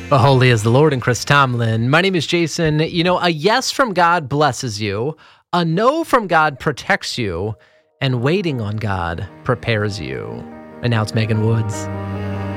Well, holy is the Lord and Chris Tomlin. My name is Jason. You know, a yes from God blesses you, a no from God protects you, and waiting on God prepares you. And now it's Megan Woods.